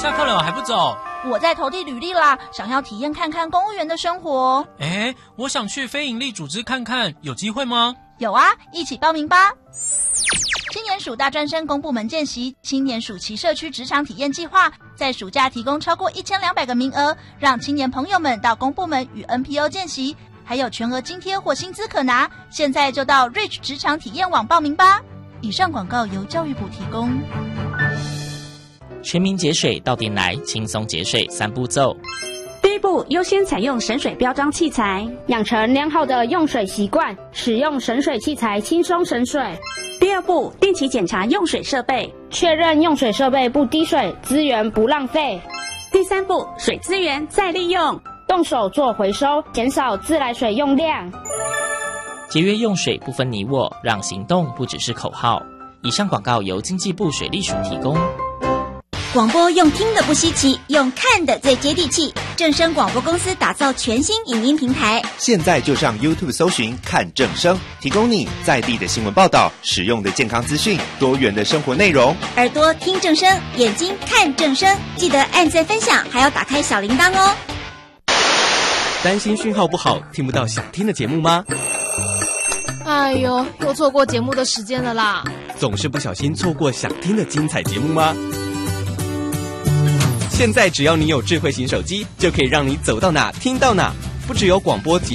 下课了还不走？ 我在投递履历啦，想要体验看看公务员的生活。 我想去非营利组织看看，有机会吗？ 有啊，一起报名吧。青年署大专生公部门见习青年暑期社区职场体验计划，在暑假提供超过1200个名额，让青年朋友们到公部门与 NPO 见习，还有全额津贴或薪资可拿。现在就到 Reach 职场体验网报名吧。以上广告由教育部提供。 全民节水到店来，轻松节水3步骤。 第一步，优先采用省水标章器材， 养成良好的用水习惯，使用省水器材轻松省水。 第二步，定期检查用水设备， 确认用水设备不滴水，资源不浪费。 第三步，水资源再利用， 动手做回收，减少自来水用量。 节约用水不分你我，让行动不只是口号。以上广告由经济部水利署提供。 广播用听的不稀奇，用看的最接地气。正声广播公司打造全新影音平台， 现在就上 YouTube 搜寻看正声，提供你在地的新闻报道、实用的健康资讯、多元的生活内容。 耳朵听正声，眼睛看正声，记得按赞分享，还要打开小铃铛哦。 担心讯号不好，听不到想听的节目吗？ 哎呦，又错过节目的时间了啦！ 总是不小心错过想听的精彩节目吗？现在只要你有智慧型手机，就可以让你走到哪听到哪，不只有广播及